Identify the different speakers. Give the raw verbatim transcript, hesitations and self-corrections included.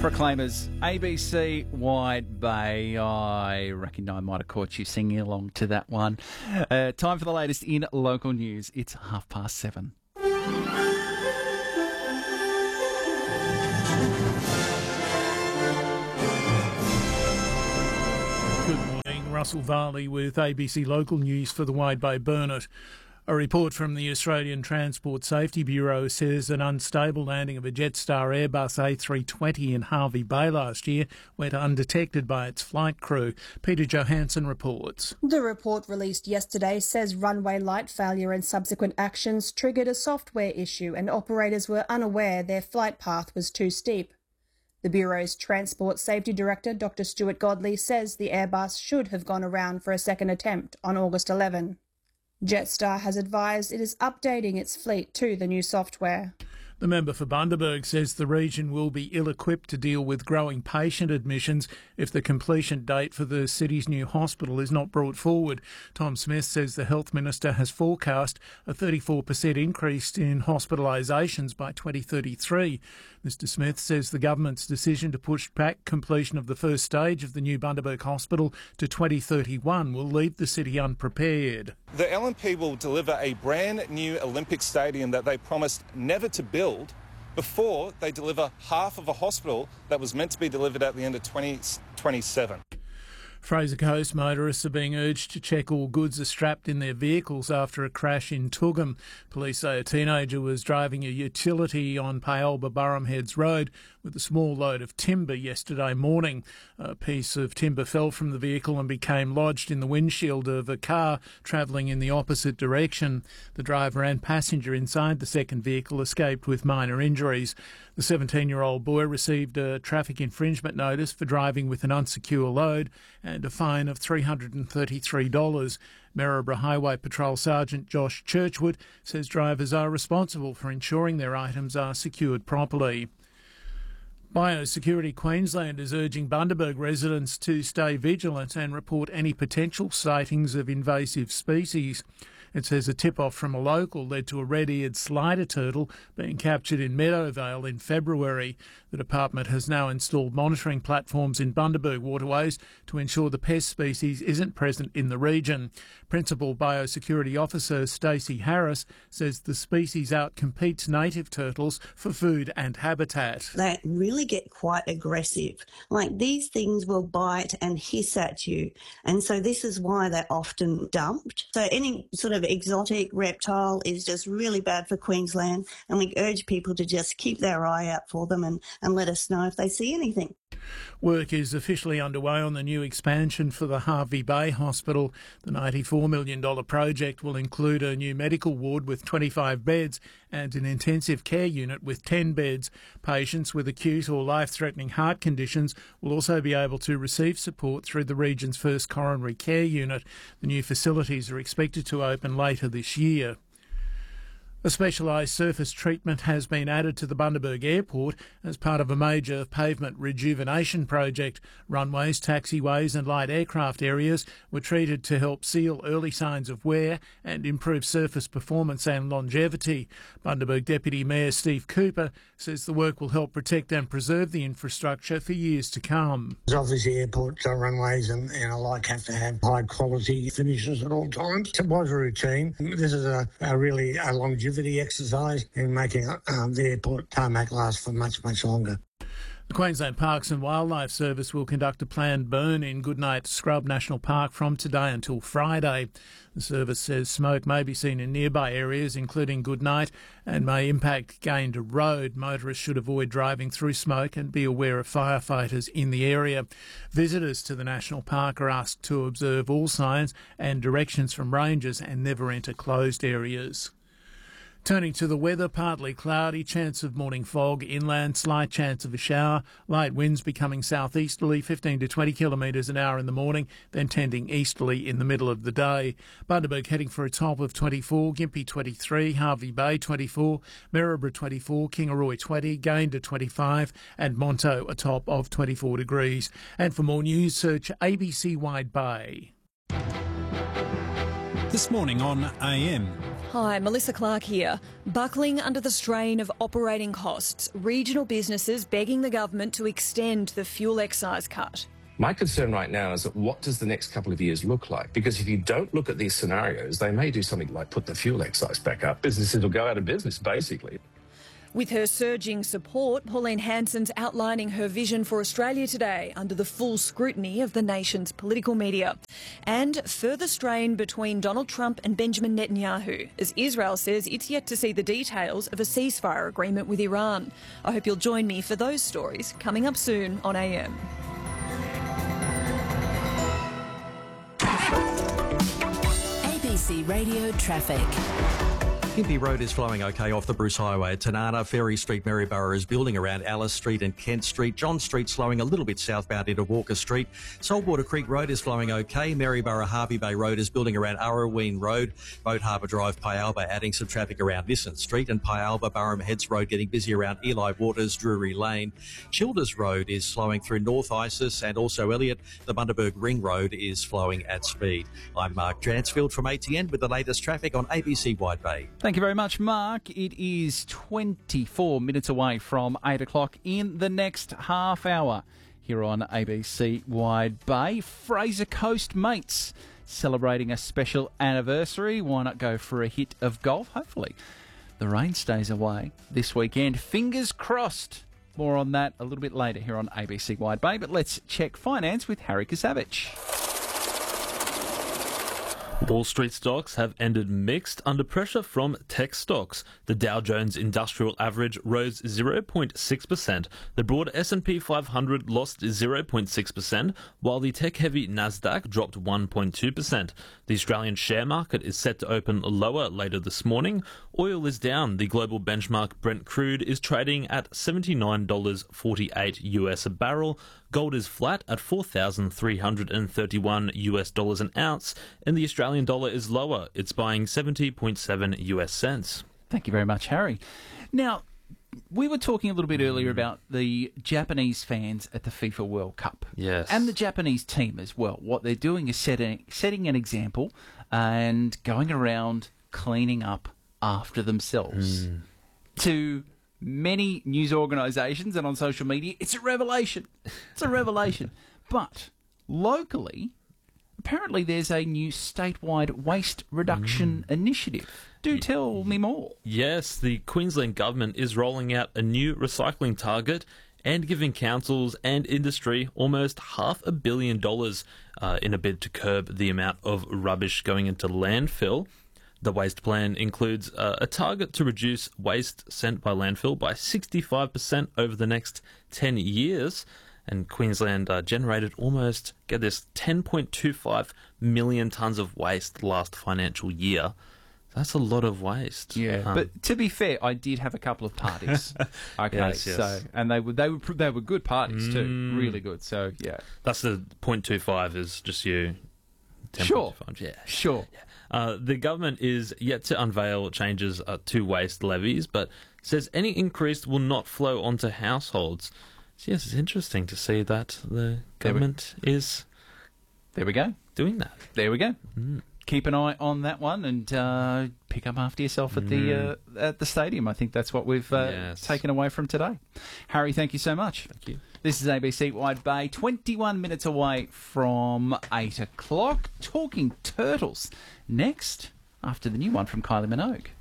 Speaker 1: Proclaimers, A B C Wide Bay. I reckon I might have caught you singing along to that one. Uh, time for the latest in local news. It's half past seven.
Speaker 2: Good morning, Russell Varley with A B C Local News for the Wide Bay Burnett. A report from the Australian Transport Safety Bureau says an unstable landing of a Jetstar Airbus A three twenty in Hervey Bay last year went undetected by its flight crew. Peter Johansson reports.
Speaker 3: The report released yesterday says runway light failure and subsequent actions triggered a software issue and operators were unaware their flight path was too steep. The Bureau's Transport Safety Director, Doctor Stuart Godley, says the Airbus should have gone around for a second attempt on August eleventh. Jetstar has advised it is updating its fleet to the new software.
Speaker 2: The member for Bundaberg says the region will be ill-equipped to deal with growing patient admissions if the completion date for the city's new hospital is not brought forward. Tom Smith says the Health Minister has forecast a thirty-four percent increase in hospitalisations by twenty thirty-three. Mister Smith says the government's decision to push back completion of the first stage of the new Bundaberg Hospital to twenty thirty-one will leave the city unprepared.
Speaker 4: The L N P will deliver a brand new Olympic stadium that they promised never to build before they deliver half of a hospital that was meant to be delivered at the end of twenty twenty-seven.
Speaker 2: Fraser Coast motorists are being urged to check all goods are strapped in their vehicles after a crash in Toogoom. Police say a teenager was driving a utility on Paolba Burham Heads Road with a small load of timber yesterday morning. A piece of timber fell from the vehicle and became lodged in the windshield of a car travelling in the opposite direction. The driver and passenger inside the second vehicle escaped with minor injuries. The seventeen-year-old boy received a traffic infringement notice for driving with an unsecure load and a fine of three hundred thirty-three dollars. Maryborough Highway Patrol Sergeant Josh Churchwood says drivers are responsible for ensuring their items are secured properly. Biosecurity Queensland is urging Bundaberg residents to stay vigilant and report any potential sightings of invasive species. It says a tip-off from a local led to a red-eared slider turtle being captured in Meadowvale in February. The department has now installed monitoring platforms in Bundaberg waterways to ensure the pest species isn't present in the region. Principal Biosecurity Officer Stacey Harris says the species outcompetes native turtles for food and habitat.
Speaker 5: They really get quite aggressive. Like, these things will bite and hiss at you, and so this is why they're often dumped. So any sort of exotic reptile is just really bad for Queensland, and we urge people to just keep their eye out for them and, and let us know if they see anything.
Speaker 2: Work is officially underway on the new expansion for the Hervey Bay Hospital. The ninety-four million dollars project will include a new medical ward with twenty-five beds and an intensive care unit with ten beds. Patients with acute or life-threatening heart conditions will also be able to receive support through the region's first coronary care unit. The new facilities are expected to open later this year. A specialised surface treatment has been added to the Bundaberg Airport as part of a major pavement rejuvenation project. Runways, taxiways and light aircraft areas were treated to help seal early signs of wear and improve surface performance and longevity. Bundaberg Deputy Mayor Steve Cooper says the work will help protect and preserve the infrastructure for years to come.
Speaker 6: Obviously, airports, runways and, and alike have to have high quality finishes at all times. It was routine. This is a, a really a longevity exercise in making um, the airport tarmac last for much, much longer.
Speaker 2: The Queensland Parks and Wildlife Service will conduct a planned burn in Goodnight Scrub National Park from today until Friday. The service says smoke may be seen in nearby areas, including Goodnight, and may impact Gayndah Road. Motorists should avoid driving through smoke and be aware of firefighters in the area. Visitors to the National Park are asked to observe all signs and directions from rangers and never enter closed areas. Turning to the weather, partly cloudy, chance of morning fog, inland, slight chance of a shower, light winds becoming southeasterly, fifteen to twenty kilometres an hour in the morning, then tending easterly in the middle of the day. Bundaberg heading for a top of twenty-four, Gympie twenty-three, Hervey Bay twenty-four, Maryborough twenty-four, Kingaroy twenty, Gayndah twenty-five and Monto a top of twenty-four degrees. And for more news, search A B C Wide Bay.
Speaker 7: This morning on A M. Hi, Melissa Clark here. Buckling under the strain of operating costs, regional businesses begging the government to extend the fuel excise cut.
Speaker 8: My concern right now is that what does the next couple of years look like? Because if you don't look at these scenarios, they may do something like put the fuel excise back up. Businesses will go out of business, basically.
Speaker 7: With her surging support, Pauline Hanson's outlining her vision for Australia today under the full scrutiny of the nation's political media. And further strain between Donald Trump and Benjamin Netanyahu, as Israel says it's yet to see the details of a ceasefire agreement with Iran. I hope you'll join me for those stories coming up soon on A M.
Speaker 9: A B C Radio Traffic.
Speaker 10: Gympie Road is flowing okay off the Bruce Highway at Tanana. Ferry Street, Maryborough is building around Alice Street and Kent Street. John Street slowing a little bit southbound into Walker Street. Saltwater Creek Road is flowing okay. Maryborough Harvey Bay Road is building around Arroween Road. Boat Harbour Drive, Pyalba adding some traffic around Nissen Street, and Pyalba Burham Heads Road getting busy around Eli Waters, Drury Lane. Childers Road is slowing through North Isis and also Elliott. The Bundaberg Ring Road is flowing at speed. I'm Mark Dransfield from A T N with the latest traffic on A B C Wide Bay.
Speaker 1: Thank you very much, Mark. It is twenty-four minutes away from eight o'clock in the next half hour here on A B C Wide Bay. Fraser Coast Mates celebrating a special anniversary. Why not go for a hit of golf? Hopefully the rain stays away this weekend. Fingers crossed. More on that a little bit later here on A B C Wide Bay. But let's check finance with Harry Kasavich.
Speaker 11: Wall Street stocks have ended mixed under pressure from tech stocks. The Dow Jones Industrial Average rose zero point six percent. The broad S and P five hundred lost zero point six percent, while the tech-heavy Nasdaq dropped one point two percent. The Australian share market is set to open lower later this morning. Oil is down. The global benchmark Brent crude is trading at seventy-nine dollars forty-eight U S a barrel. Gold is flat at four thousand three hundred thirty-one U S dollars an ounce, and the Australian dollar is lower. It's buying seventy point seven U S cents.
Speaker 1: Thank you very much, Harry. Now, we were talking a little bit earlier about the Japanese fans at the FIFA World Cup.
Speaker 11: Yes.
Speaker 1: And the Japanese team as well. What they're doing is setting, setting an example and going around cleaning up after themselves. Mm. To many news organisations and on social media, it's a revelation. It's a revelation. But locally, apparently there's a new statewide waste reduction mm. initiative. Do tell me more.
Speaker 11: Yes, the Queensland government is rolling out a new recycling target and giving councils and industry almost half a billion dollars uh, in a bid to curb the amount of rubbish going into landfill. The waste plan includes uh, a target to reduce waste sent by landfill by sixty-five percent over the next ten years. And Queensland uh, generated almost, get this, ten point two five million tonnes of waste last financial year. That's a lot of waste.
Speaker 1: Yeah,
Speaker 11: um,
Speaker 1: but to be fair, I did have a couple of parties. Okay,
Speaker 11: yes, yes.
Speaker 1: so and they were they were they were good parties too, mm. really good. So yeah,
Speaker 11: that's the point two five is just you.
Speaker 1: Sure,
Speaker 11: yeah,
Speaker 1: sure.
Speaker 11: Yeah. Uh, the government is yet to unveil changes uh, to waste levies, but says any increase will not flow onto households. So yes, it's interesting to see that the government
Speaker 1: there we,
Speaker 11: is.
Speaker 1: There we go.
Speaker 11: Doing that.
Speaker 1: There we go.
Speaker 11: Mm.
Speaker 1: Keep an eye on that one and uh, pick up after yourself at mm. the uh, at the stadium. I think that's what we've uh,
Speaker 11: yes.
Speaker 1: taken away from today. Harry, thank you so much.
Speaker 11: Thank you.
Speaker 1: This is A B C Wide Bay, twenty-one minutes away from eight o'clock. Talking Turtles next after the new one from Kylie Minogue.